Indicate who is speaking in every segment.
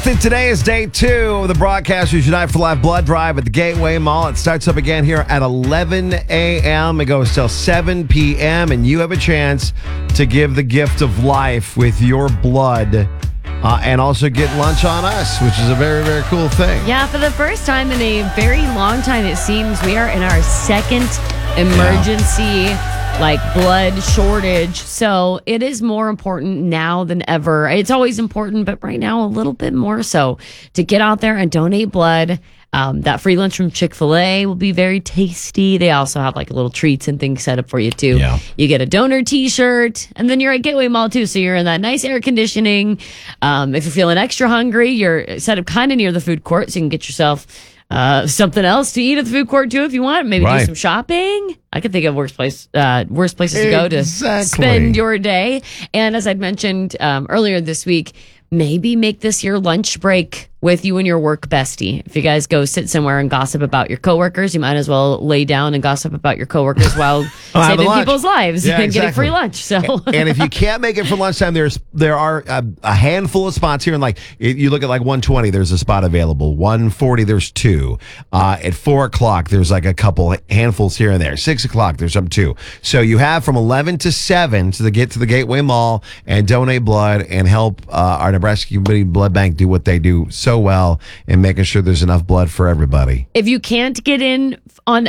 Speaker 1: Thursday today is day 2 of the Broadcasters Unite for Life blood drive at the Gateway Mall. It starts up again here at 11 a.m. It goes till 7 p.m. And you have a chance to give the gift of life with your blood and also get lunch on us, which is a very, very cool thing.
Speaker 2: Yeah, for the first time in a very long time, it seems we are in our second emergency blood shortage. So it is more important now than ever. It's always important, but right now a little bit more so to get out there and donate blood. That free lunch from Chick-fil-A will be very tasty. They also have little treats and things set up for you too.
Speaker 1: Yeah.
Speaker 2: You get a donor t-shirt, and then you're at Gateway Mall too. So you're in that nice air conditioning. If you're feeling extra hungry, you're set up kind of near the food court, so you can get yourself something else to eat at the food court too if you want. Maybe do some shopping. I could think of worse places to go to spend your day. And as I'd mentioned earlier this week, maybe make this your lunch break with you and your work bestie. If you guys go sit somewhere and gossip about your coworkers, you might as well lay down and gossip about your coworkers while saving people's lives and getting free lunch. So,
Speaker 1: and if you can't make it for lunchtime, there are a handful of spots here. And you look at 120, there's a spot available. 140, there's 2. At 4 o'clock, there's a couple handfuls here and there. 6 o'clock, there's some too. So you have from 11 to 7 to get to the Gateway Mall and donate blood and help our Nebraska Community Blood Bank do what they do so well in making sure there's enough blood for everybody.
Speaker 2: If you can't get in on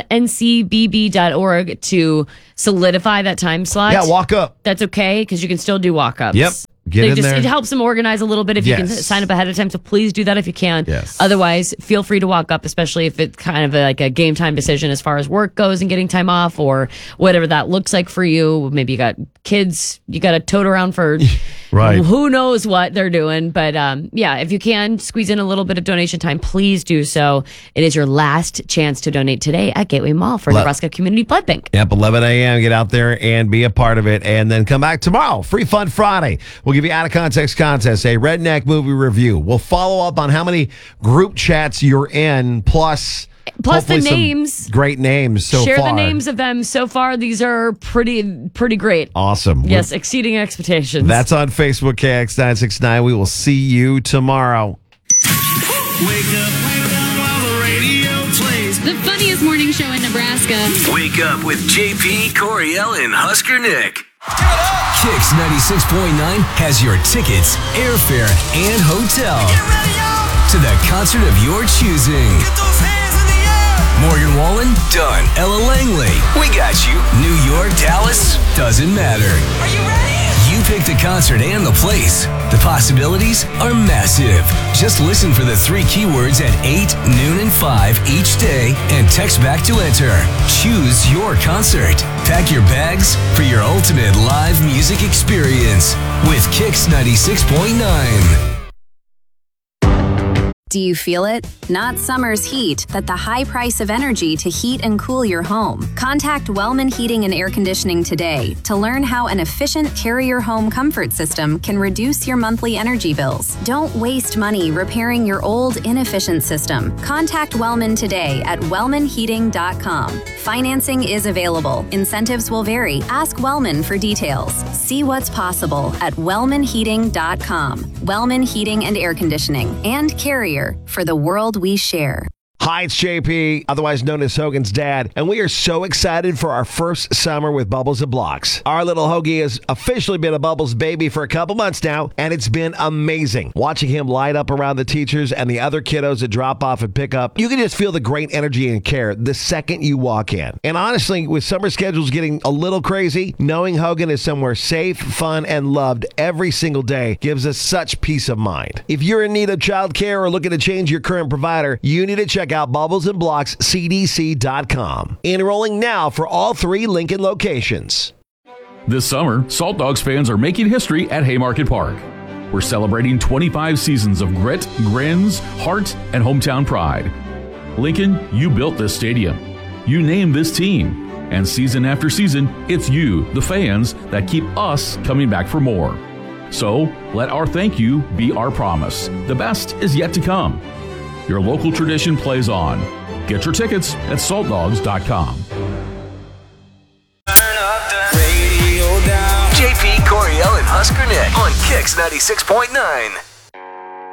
Speaker 2: ncbb.org to solidify that time slot,
Speaker 1: walk up.
Speaker 2: That's okay, because you can still do walk-ups.
Speaker 1: Yep.
Speaker 2: It helps them organize a little bit if you can sign up ahead of time. So please do that if you can.
Speaker 1: Yes.
Speaker 2: Otherwise, feel free to walk up, especially if it's kind of a game time decision as far as work goes and getting time off or whatever that looks like for you. Maybe you got kids you got to tote around for who knows what they're doing. But if you can squeeze in a little bit of donation time, please do so. It is your last chance to donate today at Gateway Mall for Nebraska Community Blood Bank.
Speaker 1: Yep, 11 a.m. Get out there and be a part of it. And then come back tomorrow. Free Fun Friday. We'll give you out of context contest, a redneck movie review. We'll follow up on how many group chats you're in, plus
Speaker 2: the names.
Speaker 1: Great names so far.
Speaker 2: Share the names of them so far. These are pretty great.
Speaker 1: Awesome.
Speaker 2: Yes, exceeding expectations.
Speaker 1: That's on Facebook, KX969. We will see you tomorrow.
Speaker 3: Wake up while the radio plays.
Speaker 4: The funniest morning show in Nebraska.
Speaker 3: Wake up with JP, Coriel, and Husker Nick.
Speaker 5: Kix 96.9 has your tickets, airfare, and hotel to the concert of your choosing.
Speaker 3: Get those hands in the air.
Speaker 5: Morgan Wallen? Done. Ella Langley? We got you. New York, Dallas? Doesn't matter.
Speaker 3: Are you ready?
Speaker 5: You pick the concert and the place. The possibilities are massive. Just listen for the 3 keywords at 8, noon, and 5 each day and text back to enter. Choose your concert. Pack your bags for your ultimate live music experience with Kix 96.9.
Speaker 6: Do you feel it? Not summer's heat, but the high price of energy to heat and cool your home. Contact Wellman Heating and Air Conditioning today to learn how an efficient Carrier home comfort system can reduce your monthly energy bills. Don't waste money repairing your old, inefficient system. Contact Wellman today at wellmanheating.com. Financing is available. Incentives will vary. Ask Wellman for details. See what's possible at wellmanheating.com. Wellman Heating and Air Conditioning and Carrier. For the world we share.
Speaker 1: Hi, it's JP, otherwise known as Hogan's dad, and we are so excited for our first summer with Bubbles and Blocks. Our little Hoagie has officially been a Bubbles baby for a couple months now, and it's been amazing. Watching him light up around the teachers and the other kiddos that drop off and pick up, you can just feel the great energy and care the second you walk in. And honestly, with summer schedules getting a little crazy, knowing Hogan is somewhere safe, fun, and loved every single day gives us such peace of mind. If you're in need of childcare or looking to change your current provider, you need to check out Bubbles and Blocks CDC.com. Enrolling now for all 3 Lincoln locations.
Speaker 7: This summer, Salt Dogs fans are making history at Haymarket Park. We're celebrating 25 seasons of grit, grins, heart, and hometown pride. Lincoln, you built this stadium. You named this team. And season after season, it's you, the fans, that keep us coming back for more. So, let our thank you be our promise. The best is yet to come. Your local tradition plays on. Get your tickets at saltdogs.com.
Speaker 3: JP, Coriel, and Husker Nick on Kix 96.9.